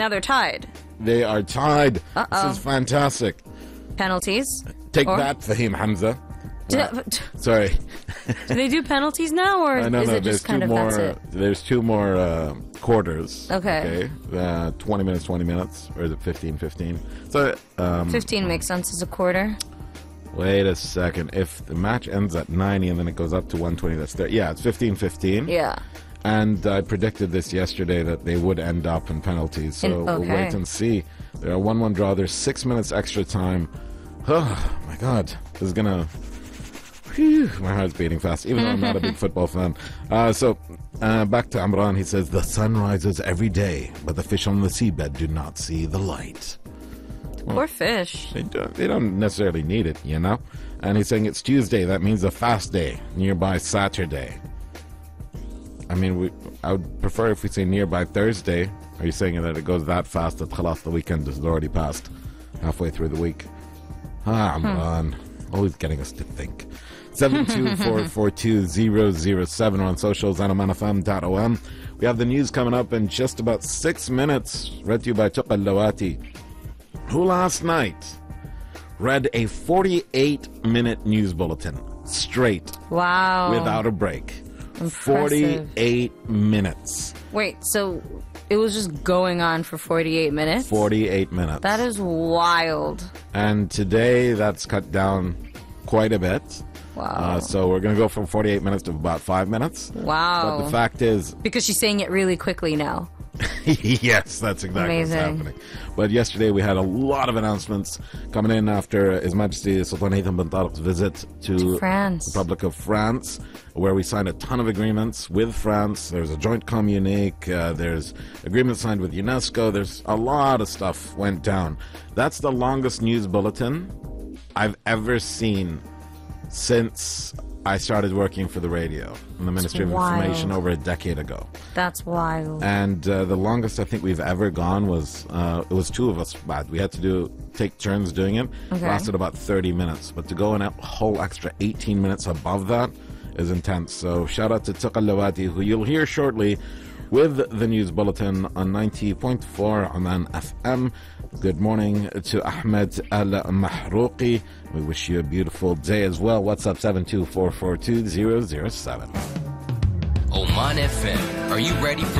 Now they're tied. They are tied. Uh-oh. This is fantastic. Penalties. Take that, Fahim Hamza. Sorry. Do they do penalties now, or is it just kind of that's it? There's two more quarters. Okay. 20 minutes, 20 minutes. Or is it 15, 15? So, 15 makes sense as a quarter. Wait a second. If the match ends at 90 and then it goes up to 120, that's there. Yeah, it's 15-15. Yeah. And I predicted this yesterday that they would end up in penalties. So we'll wait and see. They're a 1-1 draw. There's 6 minutes extra time. Oh, my God. This is going to... my heart's beating fast, even though I'm not a big football fan. So back to Amran. He says, the sun rises every day, but the fish on the seabed do not see the light. Well, poor fish. They don't necessarily need it, you know? And he's saying it's Tuesday. That means a fast day, nearby Saturday. I mean, I would prefer if we say nearby Thursday. Are you saying that it goes that fast that khalas, the weekend is already passed halfway through the week? Amran. Always getting us to think. 724420070 on socials and omanfm.om. We have the news coming up in just about 6 minutes. Read to you by Tuqa Lawati, who last night read a 48-minute news bulletin straight. Wow. Without a break. Impressive. 48 minutes. Wait, so it was just going on for 48 minutes? 48 minutes. That is wild. And today that's cut down quite a bit. Wow. So we're going to go from 48 minutes to about 5 minutes. Wow. But the fact is... Because she's saying it really quickly now. Yes, that's exactly what's happening. But yesterday we had a lot of announcements coming in after His Majesty Sultan Haytham bin Tariq's visit to France. the Republic of France, where we signed a ton of agreements with France. There's a joint communique. There's agreements signed with UNESCO. There's a lot of stuff went down. That's the longest news bulletin I've ever seen since I started working for the radio in the Ministry of Information over a decade ago. That's wild. And the longest I think we've ever gone was, it was two of us, but we had to take turns doing it. Okay. It lasted about 30 minutes. But to go in a whole extra 18 minutes above that is intense. So shout out to Tuqa Lawati, who you'll hear shortly with the news bulletin on 90.4 Oman FM. Good morning to Ahmed Al-Mahrouqi. We wish you a beautiful day as well. What's up? 724420070. Oman FM. Are you ready for